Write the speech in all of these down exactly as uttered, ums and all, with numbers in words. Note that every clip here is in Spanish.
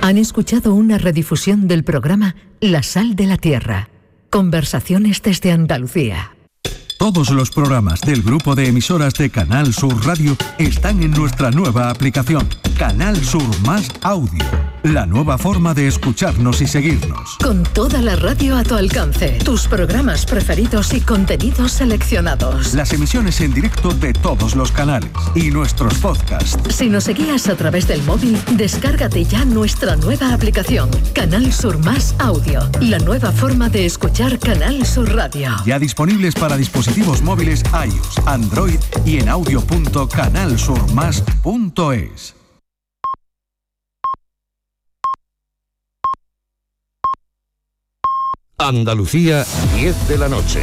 Han escuchado una redifusión del programa La Sal de la Tierra. Conversaciones desde Andalucía. Todos los programas del grupo de emisoras de Canal Sur Radio están en nuestra nueva aplicación, Canal Sur Más Audio. La nueva forma de escucharnos y seguirnos. Con toda la radio a tu alcance, tus programas preferidos y contenidos seleccionados. Las emisiones en directo de todos los canales y nuestros podcasts. Si nos seguías a través del móvil, descárgate ya nuestra nueva aplicación, Canal Sur Más Audio. La nueva forma de escuchar Canal Sur Radio. Ya disponibles para dispositivos móviles iOS, Android y en audio punto canal sur más punto es. Andalucía, diez de la noche.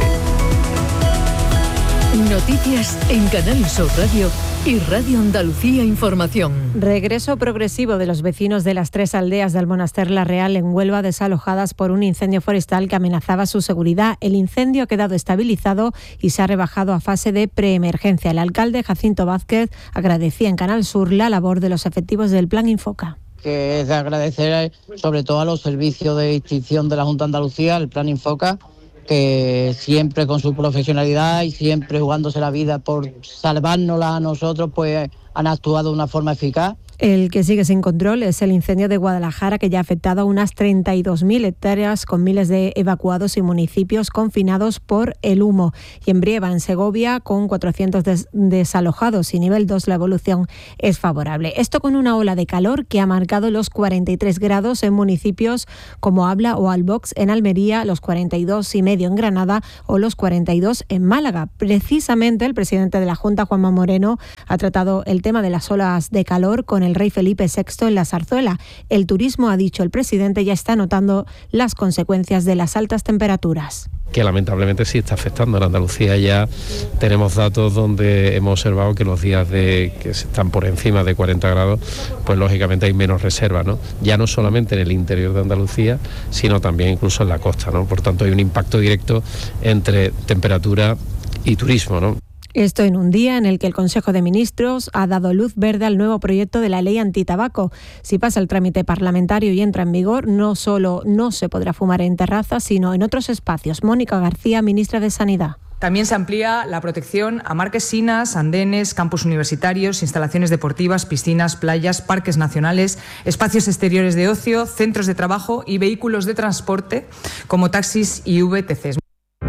Noticias en Canal Sur Radio y Radio Andalucía Información. Regreso progresivo de los vecinos de las tres aldeas del Monaster La Real en Huelva, desalojadas por un incendio forestal que amenazaba su seguridad. El incendio ha quedado estabilizado y se ha rebajado a fase de preemergencia. El alcalde Jacinto Vázquez agradecía en Canal Sur la labor de los efectivos del Plan Infoca. Que es de agradecer sobre todo a los servicios de extinción de la Junta de Andalucía, el Plan Infoca, que siempre con su profesionalidad y siempre jugándose la vida por salvárnosla a nosotros, pues han actuado de una forma eficaz. El que sigue sin control es el incendio de Guadalajara, que ya ha afectado a unas treinta y dos mil hectáreas, con miles de evacuados y municipios confinados por el humo. Y en Brieva, en Segovia, con cuatrocientos des- desalojados y nivel dos, la evolución es favorable. Esto con una ola de calor que ha marcado los cuarenta y tres grados en municipios como Abla o Albox en Almería, los cuarenta y dos y medio en Granada o los cuarenta y dos en Málaga. Precisamente el presidente de la Junta, Juanma Moreno, ha tratado el tema de las olas de calor con el rey Felipe sexto en la Zarzuela. El turismo, ha dicho el presidente, ya está notando las consecuencias de las altas temperaturas. Que lamentablemente sí está afectando. En Andalucía ya tenemos datos donde hemos observado que los días de que están por encima de cuarenta grados, pues lógicamente hay menos reservas, ¿no? Ya no solamente en el interior de Andalucía, sino también incluso en la costa, ¿no? Por tanto, hay un impacto directo entre temperatura y turismo, ¿no? Esto en un día en el que el Consejo de Ministros ha dado luz verde al nuevo proyecto de la ley antitabaco. Si pasa el trámite parlamentario y entra en vigor, no solo no se podrá fumar en terrazas, sino en otros espacios. Mónica García, ministra de Sanidad. También se amplía la protección a marquesinas, andenes, campus universitarios, instalaciones deportivas, piscinas, playas, parques nacionales, espacios exteriores de ocio, centros de trabajo y vehículos de transporte como taxis y V T Cs.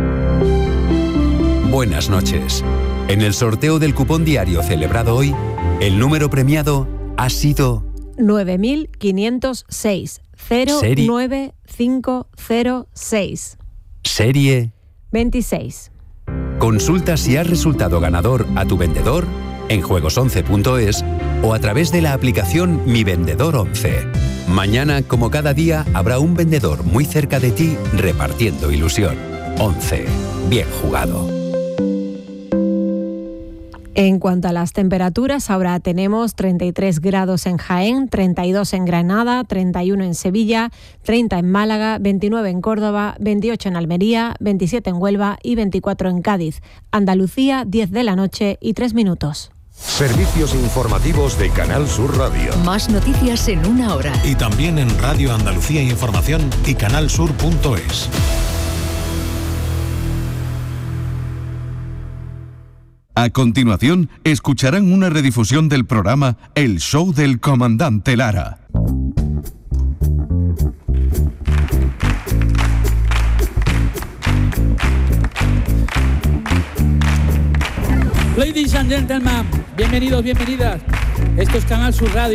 Buenas noches. En el sorteo del cupón diario celebrado hoy, el número premiado ha sido nueve mil quinientos seis, cero nueve cinco cero seis. Serie veintiséis. Consulta si has resultado ganador a tu vendedor en juegos once punto es o a través de la aplicación Mi Vendedor once. Mañana, como cada día, habrá un vendedor muy cerca de ti repartiendo ilusión. once. Bien jugado. En cuanto a las temperaturas, ahora tenemos treinta y tres grados en Jaén, treinta y dos en Granada, treinta y uno en Sevilla, treinta en Málaga, veintinueve en Córdoba, veintiocho en Almería, veintisiete en Huelva y veinticuatro en Cádiz. Andalucía, diez de la noche y tres minutos. Servicios informativos de Canal Sur Radio. Más noticias en una hora. Y también en Radio Andalucía Información y canal sur punto es. A continuación, escucharán una redifusión del programa El Show del Comandante Lara. Ladies and gentlemen, bienvenidos, bienvenidas. Esto es Canal Sur Radio.